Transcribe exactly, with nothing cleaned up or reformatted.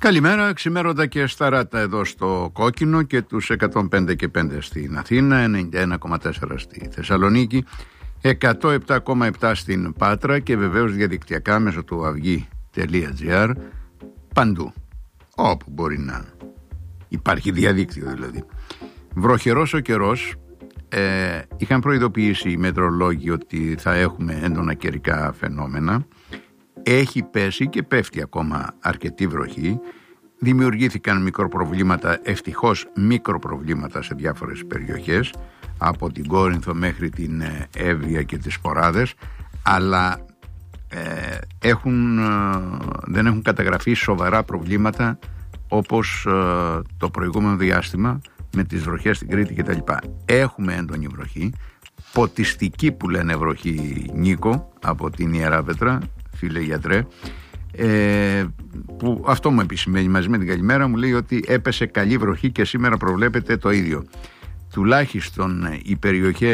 Καλημέρα, ξημέρωτα και σταράτα εδώ στο Κόκκινο και τους εκατόν πέντε και πέντε στην Αθήνα, ενενήντα ένα κόμμα τέσσερα στη Θεσσαλονίκη, εκατόν επτά κόμμα επτά στην Πάτρα και βεβαίως διαδικτυακά μέσω του αυγή τελεία τζι άρ παντού, όπου μπορεί να υπάρχει διαδίκτυο δηλαδή. Βροχερός ο καιρός, ε, είχαν προειδοποιήσει οι μετρολόγοι ότι θα έχουμε έντονα καιρικά φαινόμενα. Έχει πέσει και πέφτει ακόμα αρκετή βροχή. Δημιουργήθηκαν μικροπροβλήματα, ευτυχώς μικροπροβλήματα σε διάφορες περιοχές, από την Κόρινθο μέχρι την Εύβοια και τις Σποράδες, αλλά ε, έχουν, ε, δεν έχουν καταγραφεί σοβαρά προβλήματα όπως ε, το προηγούμενο διάστημα με τις βροχές στην Κρήτη κτλ. Έχουμε έντονη βροχή, ποτιστική που λένε βροχή, Νίκο, από την Ιεράπετρα, φίλε γιατρέ, ε, που αυτό μου επισημαίνει μαζί με την καλημέρα, μου λέει ότι έπεσε καλή βροχή και σήμερα προβλέπεται το ίδιο. Τουλάχιστον οι περιοχές